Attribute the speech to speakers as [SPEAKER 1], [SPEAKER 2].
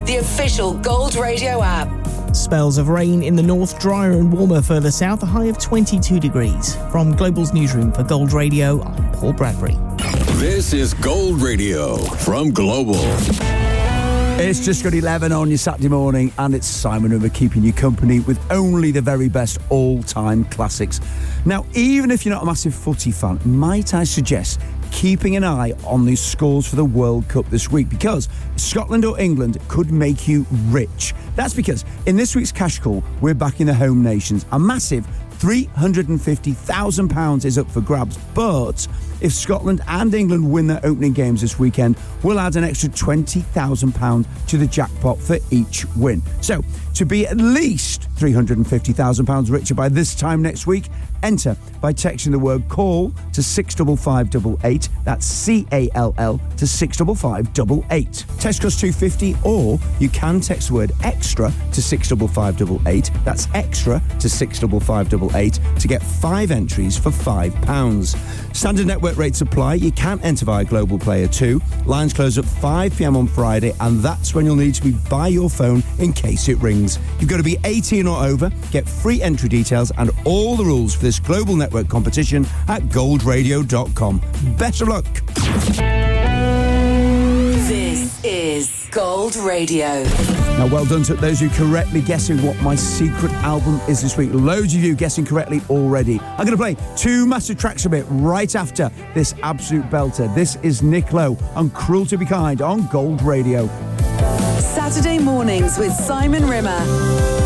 [SPEAKER 1] the official Gold Radio app.
[SPEAKER 2] Spells of rain in the north, drier and warmer further south, a high of 22 degrees. From Global's newsroom for Gold Radio, I'm Paul Bradbury.
[SPEAKER 3] This is Gold Radio from Global.
[SPEAKER 4] It's just got 11 on your Saturday morning, and it's Simon Rimmer keeping you company with only the very best all-time classics. Now, even if you're not a massive footy fan, might I suggest keeping an eye on the scores for the World Cup this week, because Scotland or England could make you rich. That's because in this week's Cash Call, we're backing the home nations. A massive £350,000 is up for grabs, but if Scotland and England win their opening games this weekend, we'll add an extra £20,000 to the jackpot for each win. So, to be at least £350,000 richer by this time next week, enter by texting the word CALL to 65588. That's CALL to 65588. Text costs £2.50, or you can text the word EXTRA to 65588. That's EXTRA to 65588 to get 5 entries for £5. Standard network rates apply. You can enter via Global Player 2. Lines close at 5 p.m. on Friday, and that's when you'll need to be by your phone in case it rings. You've got to be 18 or over. Get free entry details and all the rules for this global network competition at goldradio.com. Better luck.
[SPEAKER 1] This is Gold Radio.
[SPEAKER 4] Now, well done to those who correctly guessing what my secret album is this week. Loads of you guessing correctly already. I'm going to play 2 massive tracks of it right after this absolute belter. This is Nick Lowe on Cruel to Be Kind on Gold Radio.
[SPEAKER 1] Saturday mornings with Simon Rimmer.